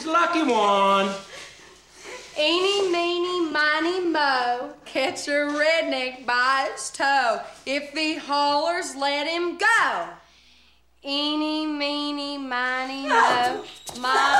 lucky one. Eeny, meeny, miny, moe, catch a redneck by its toe. If he hollers, let him go. Eeny, meeny, miny, moe, my